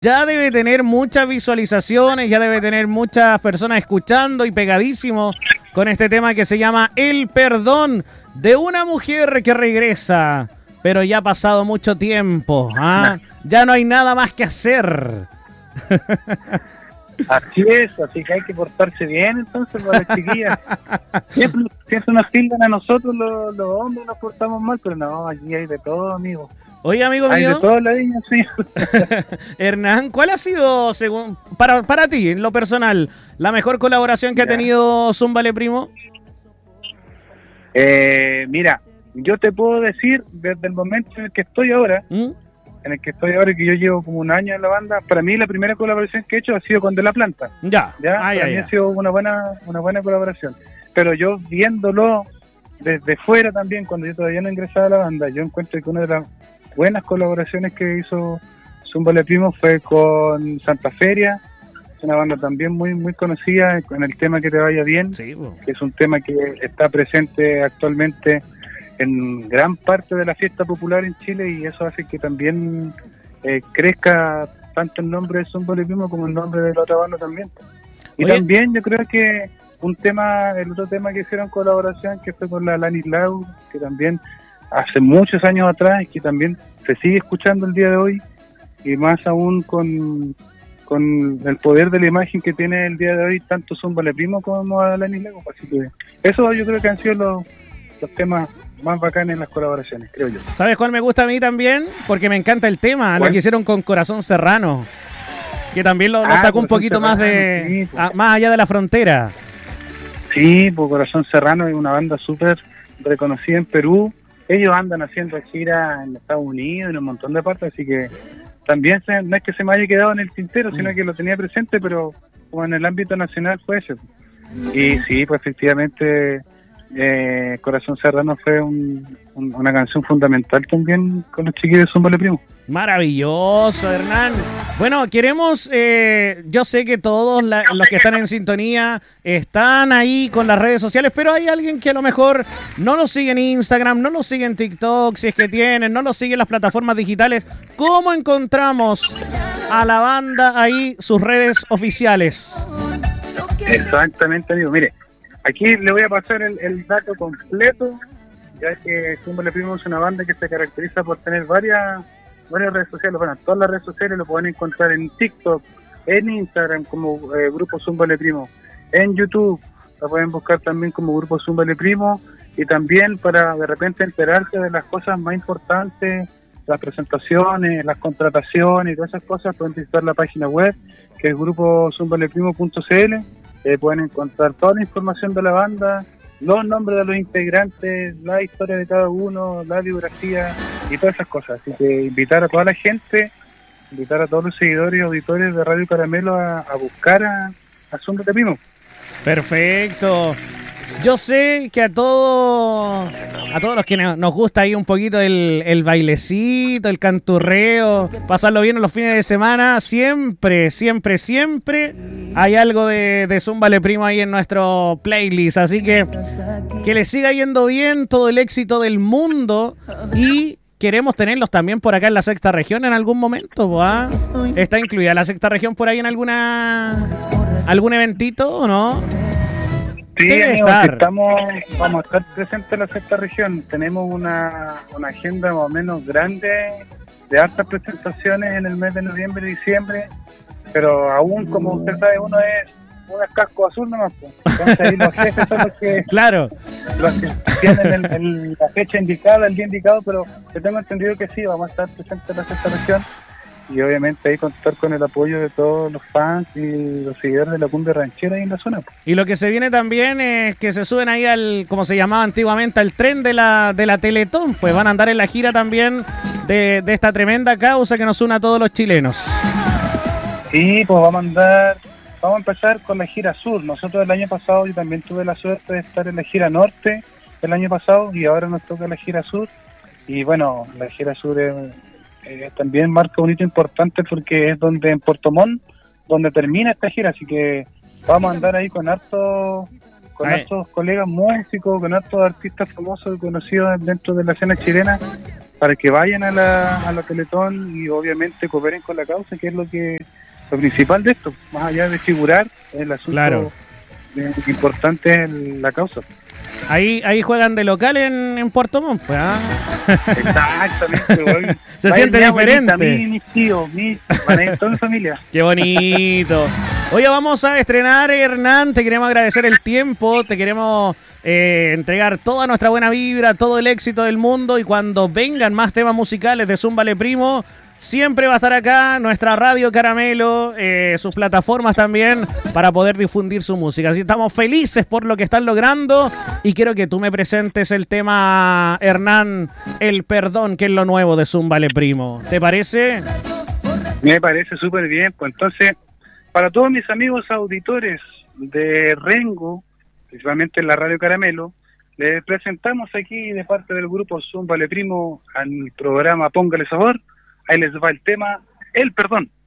Ya debe tener muchas visualizaciones, ya debe tener muchas personas escuchando y pegadísimo con este tema que se llama El Perdón de una mujer que regresa, pero ya ha pasado mucho tiempo, ¿ah? Ya no hay nada más que hacer. Así es, así que hay que portarse bien entonces para las chiquillas. Siempre nos tildan a nosotros los hombres, nos portamos mal, pero no, aquí hay de todo, amigo. Oye, amigo Hay mío, de todo la viña, sí. Hernán, ¿cuál ha sido, según para ti, en lo personal, la mejor colaboración que ha tenido Zúmbale Primo? Mira, yo te puedo decir, desde el momento en el que estoy ahora, que yo llevo como un año en la banda, para mí la primera colaboración que he hecho ha sido con De La Planta. Para mí ha sido una buena colaboración. Pero yo viéndolo desde fuera también, cuando yo todavía no ingresaba a la banda, yo encuentro que una de las buenas colaboraciones que hizo Zúmbale Primo fue con Santa Feria, una banda también muy muy conocida en el tema Que Te Vaya Bien, que es un tema que está presente actualmente en gran parte de la fiesta popular en Chile, y eso hace que también crezca tanto el nombre de Zúmbale Primo como el nombre de la otra banda también. Y también yo creo que el otro tema que hicieron colaboración, que fue con la Lani Lau, que también hace muchos años atrás y que también se sigue escuchando el día de hoy, y más aún con el poder de la imagen que tiene el día de hoy tanto Zúmbale Primo como a Lani Lau. Así que eso yo creo que han sido los temas más bacanes en las colaboraciones, creo yo. ¿Sabes cuál me gusta a mí también? Porque me encanta el tema, lo que hicieron con Corazón Serrano, que también lo sacó un poquito más más allá de la frontera. Sí, pues Corazón Serrano es una banda súper reconocida en Perú. Ellos andan haciendo gira en Estados Unidos, en un montón de partes, así que también no es que se me haya quedado en el tintero, sino que lo tenía presente, pero como en el ámbito nacional fue ese. Y sí, pues efectivamente Corazón Serrano fue una canción fundamental también con los chiquillos de Zúmbale Primo. Maravilloso, Hernán. Bueno, queremos, yo sé que todos los que están en sintonía están ahí con las redes sociales, pero hay alguien que a lo mejor no lo sigue en Instagram, no lo sigue en TikTok, si es que tienen, no lo sigue en las plataformas digitales. ¿Cómo encontramos a la banda ahí, sus redes oficiales? Exactamente, amigo. Mire, aquí le voy a pasar el dato completo, ya que Zúmbale Primo es una banda que se caracteriza por tener varias redes sociales. Bueno, todas las redes sociales lo pueden encontrar en TikTok, en Instagram como Grupo Zúmbale Primo, en YouTube lo pueden buscar también como Grupo Zúmbale Primo, y también para de repente enterarse de las cosas más importantes, las presentaciones, las contrataciones y todas esas cosas, pueden visitar la página web que es grupozumbaleprimo.cl. Pueden encontrar toda la información de la banda, los nombres de los integrantes, la historia de cada uno, la biografía y todas esas cosas. Así que invitar a toda la gente, invitar a todos los seguidores y auditores de Radio Caramelo a buscar a Zúmbale Primo. Perfecto. Yo sé que a todos los que nos gusta ahí un poquito el bailecito, el canturreo, pasarlo bien en los fines de semana, siempre hay algo de Zúmbale Primo ahí en nuestro playlist. Así que les siga yendo bien, todo el éxito del mundo, y queremos tenerlos también por acá en la sexta región en algún momento, ¿ah? ¿Está incluida la sexta región por ahí en algún eventito o no? Sí, vamos a estar presentes en la sexta región. Tenemos una agenda más o menos grande de hartas presentaciones en el mes de noviembre y diciembre, pero aún, como usted sabe, uno es un casco azul nomás. Entonces ahí los jefes son los que, los que tienen la fecha indicada, el día indicado, pero yo tengo entendido que sí, vamos a estar presentes en la sexta región. Y obviamente ahí contar con el apoyo de todos los fans y los seguidores de la cumbia ranchera ahí en la zona. Y lo que se viene también es que se suben ahí al, como se llamaba antiguamente, al tren de la Teletón. Pues van a andar en la gira también de esta tremenda causa que nos une a todos los chilenos. Sí, pues vamos a empezar con la gira sur. Nosotros el año pasado, yo también tuve la suerte de estar en la gira norte el año pasado, y ahora nos toca la gira sur. Y bueno, la gira sur también marca un hito importante, porque es en Puerto Montt donde termina esta gira, así que vamos a andar ahí con hartos colegas músicos, con hartos artistas famosos y conocidos dentro de la escena chilena, para que vayan a la Teletón y obviamente cooperen con la causa, que es lo principal de esto, más allá de figurar el asunto importante es la causa. Ahí juegan de local en Puerto Montt, pues, ¿ah? Exactamente. Se siente diferente. Mis tíos, van a ir toda mi familia. Qué bonito. Oye, vamos a estrenar, Hernán, te queremos agradecer el tiempo, te queremos entregar toda nuestra buena vibra, todo el éxito del mundo, y cuando vengan más temas musicales de Zúmbale Primo, siempre va a estar acá nuestra Radio Caramelo, sus plataformas también, para poder difundir su música. Así estamos felices por lo que están logrando, y quiero que tú me presentes el tema, Hernán, El Perdón, que es lo nuevo de Zúmbale Primo. ¿Te parece? Me parece súper bien. Pues entonces, para todos mis amigos auditores de Rengo, principalmente en la Radio Caramelo, les presentamos aquí de parte del grupo Zúmbale Primo al programa Póngale Sabor. Ahí les va el tema El Perdón.